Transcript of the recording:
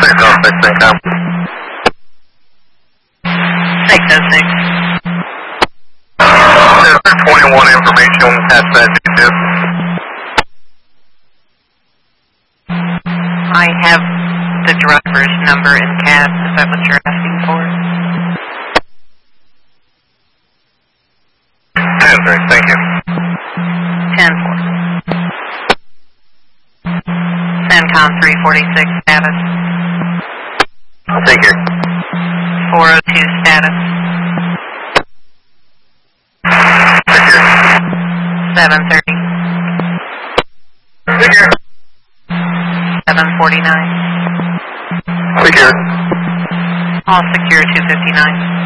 606 606. 21 information, pass that to. I have the driver's number in cab. Is that what you're asking for? 10-3, thank you. 10-4. CENTCOM 346 status. I'll take it. 402 status. 730. Figure. 749. Figure. All secure 259.